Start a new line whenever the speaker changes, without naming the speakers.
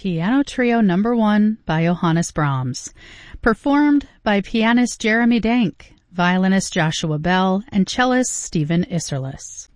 Piano Trio No. 1 by Johannes Brahms, performed by pianist Jeremy Denk, violinist Joshua Bell, and cellist Stephen Isserlis.